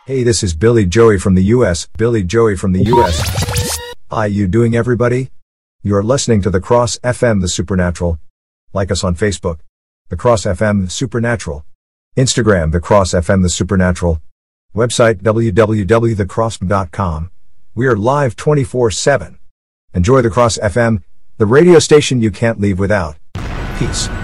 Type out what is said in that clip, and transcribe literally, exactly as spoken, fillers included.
Hey, this is Billy Joey from the U S. Billy Joey from the U S. How you doing, everybody? You're listening to The Cross F M The Supernatural. Like us on Facebook, The Cross F M The Supernatural. Instagram, The Cross F M The Supernatural. Website, w w w dot the cross dot com. We are live twenty-four seven. Enjoy The Cross F M, the radio station you can't leave without. Peace.